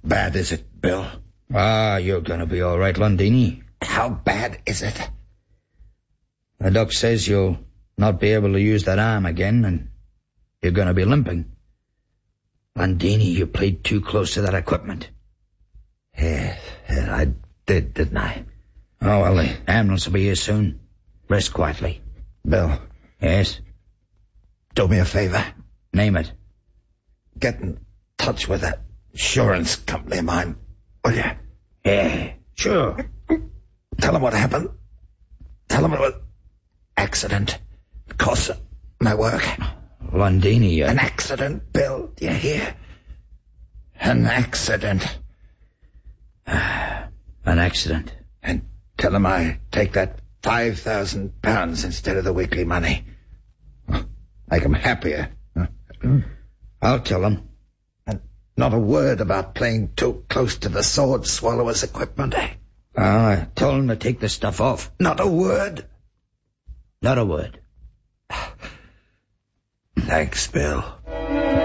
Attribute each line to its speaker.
Speaker 1: bad is it, Bill?
Speaker 2: You're gonna be all right, Londini.
Speaker 1: How bad is it?
Speaker 2: The doc says you'll not be able to use that arm again, and you're gonna be limping. Londini, you played too close to that equipment.
Speaker 1: Yeah, I did, didn't I?
Speaker 2: Oh, well, the ambulance will be here soon. Rest quietly.
Speaker 1: Bill.
Speaker 2: Yes?
Speaker 1: Do me a favor.
Speaker 2: Name it.
Speaker 1: Get in touch with that insurance company of mine, will you?
Speaker 2: Yeah, sure.
Speaker 1: Tell them what happened. Tell them it was accident. Because of my work.
Speaker 2: Londini,
Speaker 1: An accident, Bill. Do you hear? An accident.
Speaker 2: An accident.
Speaker 1: And tell them I take that £5,000 instead of the weekly money. Make them happier.
Speaker 2: I'll tell them.
Speaker 1: And not a word about playing too close to the sword swallower's equipment.
Speaker 2: I told them to take the stuff off.
Speaker 1: Not a word.
Speaker 2: Not a word.
Speaker 1: Thanks, Bill.